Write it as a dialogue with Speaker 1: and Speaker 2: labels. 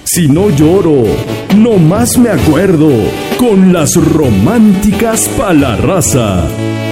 Speaker 1: Si no lloro, no más me acuerdo, con las románticas pa' la raza.